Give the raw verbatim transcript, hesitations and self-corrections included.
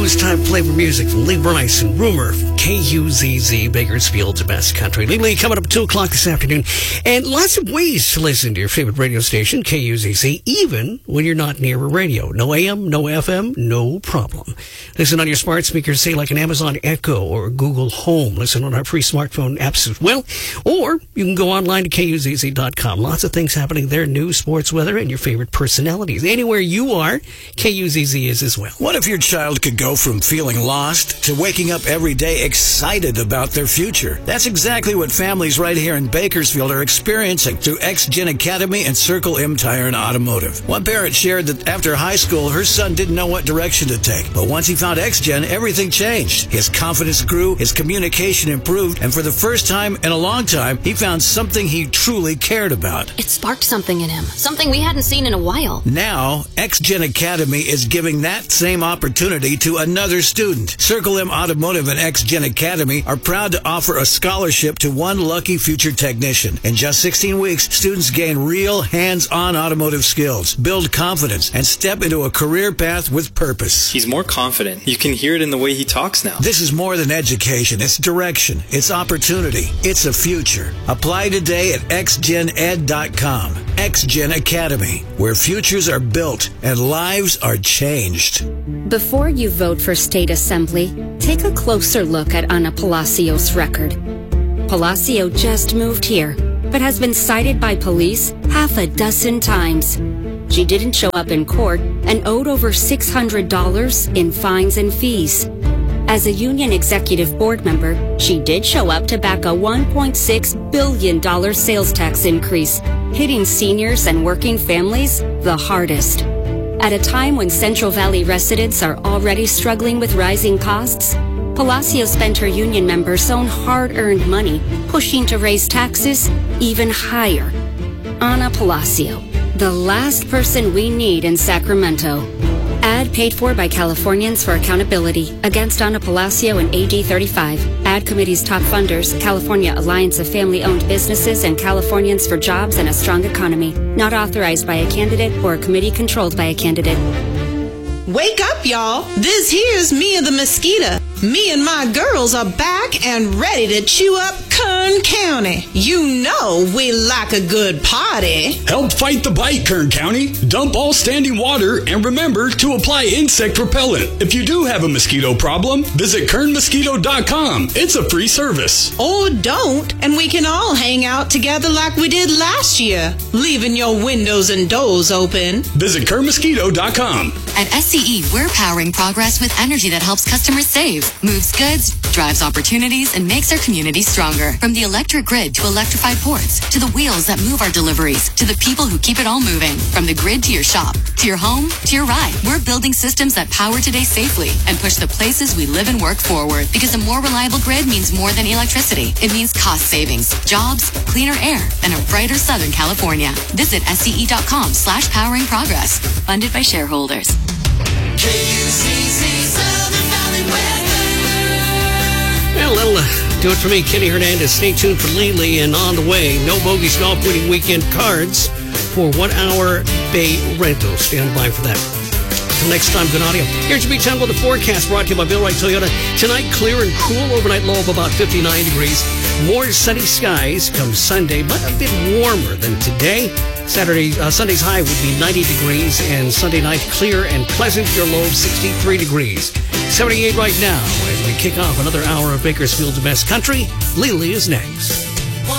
it's time to play for music from Lee Bryce and Rumor, K U Z Z, Bakersfield's best country. Lee Lee coming up at two o'clock this afternoon. And lots of ways to listen to your favorite radio station, K U Z Z, even when you're not near a radio. No A M, no F M, no problem. Listen on your smart speakers, say like an Amazon Echo or Google Home. Listen on our free smartphone apps as well. Or you can go online to K U Z Z dot com. Lots of things happening there, news, sports, weather, and your favorite personalities. Anywhere you are, K U Z Z is as well. What if your child could go from feeling lost to waking up every day excited about their future? That's exactly what families right here in Bakersfield are experiencing through X-Gen Academy and Circle M Tire and Automotive. One parent shared that after high school, her son didn't know what direction to take. But once he found X-Gen, everything changed. His confidence grew, his communication improved, and for the first time in a long time, he found something he truly cared about. It sparked something in him, something we hadn't seen in a while. Now, X-Gen Academy is giving that same opportunity to another student. Circle M Automotive and X-Gen Academy are proud to offer a scholarship to one lucky future technician. In just sixteen weeks, students gain real hands-on automotive skills, build confidence, and step into a career path with purpose. He's more confident. You can hear it in the way he talks now. This is more than education. It's direction. It's opportunity. It's a future. Apply today at X Gen Ed dot com. X-Gen Academy, where futures are built and lives are changed. Before you vote for state assembly, take a closer look at Ana Palacio's record. Palacio just moved here, but has been cited by police half a dozen times. She didn't show up in court and owed over six hundred dollars in fines and fees. As a union executive board member, she did show up to back a one point six billion dollars sales tax increase, hitting seniors and working families the hardest. At a time when Central Valley residents are already struggling with rising costs, Palacio spent her union members' own hard-earned money pushing to raise taxes even higher. Ana Palacio, the last person we need in Sacramento. Ad paid for by Californians for Accountability against Ana Palacio and A D thirty-five. Ad committee's top funders, California Alliance of Family-Owned Businesses and Californians for Jobs and a Strong Economy. Not authorized by a candidate or a committee controlled by a candidate. Wake up, y'all. This here's Mia the Mosquito. Me and my girls are back and ready to chew up Kern County. You know we like a good party. Help fight the bite, Kern County. Dump all standing water and remember to apply insect repellent. If you do have a mosquito problem, visit Kern Mosquito dot com. It's a free service. Or don't, and we can all hang out together like we did last year, leaving your windows and doors open. Visit Kern Mosquito dot com. At S C E, we're powering progress with energy that helps customers save, moves goods, drives opportunities, and makes our community stronger. From the electric grid to electrified ports, to the wheels that move our deliveries, to the people who keep it all moving. From the grid to your shop, to your home, to your ride. We're building systems that power today safely and push the places we live and work forward. Because a more reliable grid means more than electricity. It means cost savings, jobs, cleaner air, and a brighter Southern California. Visit S C E dot com slash powering progress. Funded by shareholders. K U Z Z Southern Valley weather. Well, that'll uh, do it for me, Kenny Hernandez. Stay tuned for Lee Lee, and on the way, No Bogeys Golf Winning Weekend cards for one-hour bay rental. Stand by for that. Until next time, good audio. Here's your Beach Town Weather forecast brought to you by Bill Wright Toyota. Tonight, clear and cool. Overnight low of about fifty-nine degrees. More sunny skies come Sunday, but a bit warmer than today. Saturday, uh, Sunday's high would be ninety degrees, and Sunday night clear and pleasant. Your low of sixty-three degrees. seventy-eight right now as we kick off another hour of Bakersfield's best country. Lee Lee is next.